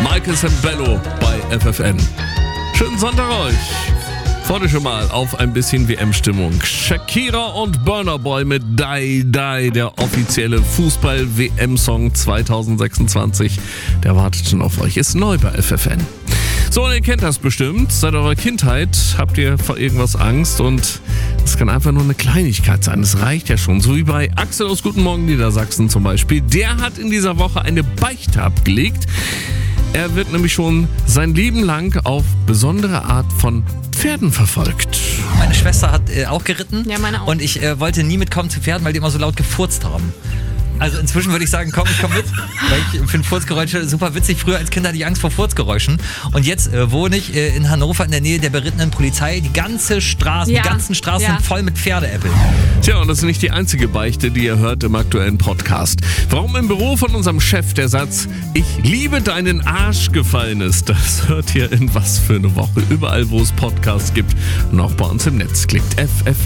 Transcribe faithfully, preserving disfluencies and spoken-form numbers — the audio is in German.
Michael Sembello bei F F N. Schönen Sonntag euch. Freut euch schon mal auf ein bisschen W M-Stimmung. Shakira und Burna Boy mit Die Die, der offizielle Fußball-W M-Song zwanzig sechsundzwanzig. Der wartet schon auf euch, ist neu bei F F N. So, und ihr kennt das bestimmt. Seit eurer Kindheit habt ihr vor irgendwas Angst und es kann einfach nur eine Kleinigkeit sein. Das reicht ja schon. So wie bei Axel aus Guten Morgen Niedersachsen zum Beispiel. Der hat in dieser Woche eine Beichte abgelegt. Er wird nämlich schon sein Leben lang auf besondere Art von Pferden verfolgt. Meine Schwester hat äh, auch geritten. Ja, meine auch. Und ich äh, wollte nie mitkommen zu Pferden, weil die immer so laut gefurzt haben. Also inzwischen würde ich sagen, komm, ich komm mit, weil ich finde Furzgeräusche super witzig. Früher als Kind hatte ich Angst vor Furzgeräuschen. Und jetzt äh, wohne ich äh, in Hannover in der Nähe der berittenen Polizei. Die ganze Straße, Ja. die ganzen Straßen Ja. sind voll mit Pferdeäppeln. Tja, und das ist nicht die einzige Beichte, die ihr hört im aktuellen Podcast. Warum im Büro von unserem Chef der Satz, ich liebe deinen Arsch gefallen ist, das hört ihr in Was für eine Woche. Überall, wo es Podcasts gibt und auch bei uns im Netz. Klickt f f